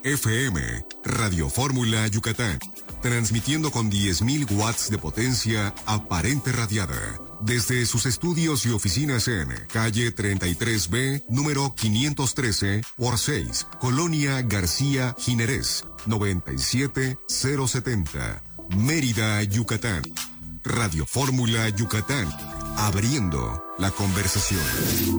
FM, Radio Fórmula Yucatán. Transmitiendo con 10.000 watts de potencia aparente radiada. Desde sus estudios y oficinas en calle 33B, número 513 por 6, Colonia García Jiménez, 97070, Mérida, Yucatán. Radio Fórmula Yucatán, abriendo la conversación.